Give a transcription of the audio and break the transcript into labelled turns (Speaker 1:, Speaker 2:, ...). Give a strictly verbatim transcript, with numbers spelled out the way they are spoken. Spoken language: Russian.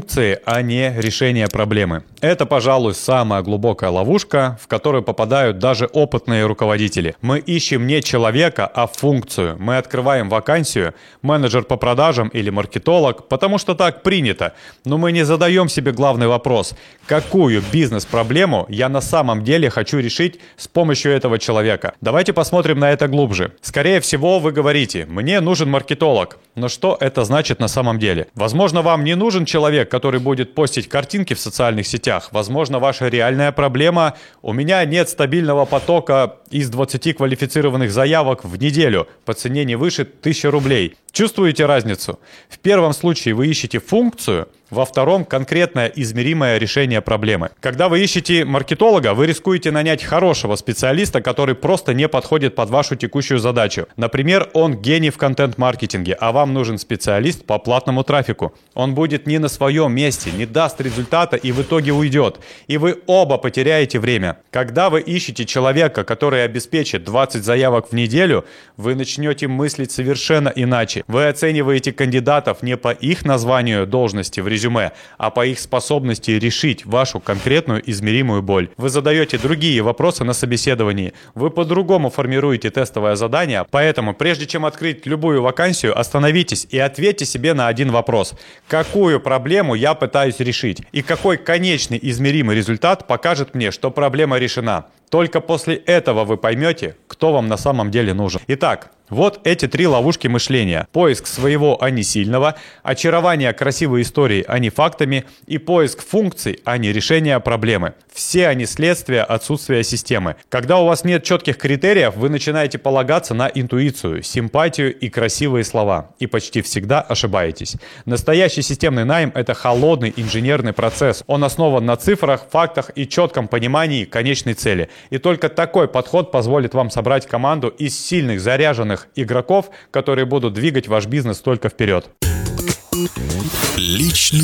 Speaker 1: функции, а не решение проблемы. Это, пожалуй, самая глубокая ловушка, в которую попадают даже опытные руководители. Мы ищем не человека, а функцию. Мы открываем вакансию, менеджер по продажам или маркетолог, потому что так принято. Но мы не задаем себе главный вопрос: какую бизнес-проблему я на самом деле хочу решить с помощью этого человека? Давайте посмотрим на это глубже. Скорее всего, вы говорите: мне нужен маркетолог. Но что это значит на самом деле? Возможно, вам не нужен человек, который будет постить картинки в социальных сетях. Возможно, ваша реальная проблема: у меня нет стабильного потока из двадцати квалифицированных заявок в неделю по цене не выше тысячи рублей. Чувствуете разницу? В первом случае вы ищете функцию, во втором — конкретное измеримое решение проблемы. Когда вы ищете маркетолога, вы рискуете нанять хорошего специалиста, который просто не подходит под вашу текущую задачу. Например, он гений в контент-маркетинге, а вам нужен специалист по платному трафику. Он будет не на своем месте, не даст результата и в итоге уйдет. И вы оба потеряете время. Когда вы ищете человека, который обеспечит двадцать заявок в неделю, вы начнете мыслить совершенно иначе. Вы оцениваете кандидатов не по их названию должности в резюме, а по их способности решить вашу конкретную измеримую боль. Вы задаете другие вопросы на собеседовании. Вы по-другому формируете тестовое задание. Поэтому, прежде чем открыть любую вакансию, остановитесь и ответьте себе на один вопрос: какую проблему я пытаюсь решить? И какой конечный измеримый результат покажет мне, что проблема решена? Только после этого вы поймете, кто вам на самом деле нужен. Итак, вот эти три ловушки мышления. Поиск своего, а не сильного, очарование красивой истории, а не фактами, и поиск функций, а не решения проблемы. Все они следствие отсутствия системы. Когда у вас нет четких критериев, вы начинаете полагаться на интуицию, симпатию и красивые слова. И почти всегда ошибаетесь. Настоящий системный найм – это холодный инженерный процесс. Он основан на цифрах, фактах и четком понимании конечной цели. И только такой подход позволит вам собрать команду из сильных, заряженных игроков, которые будут двигать ваш бизнес только вперед.
Speaker 2: Личный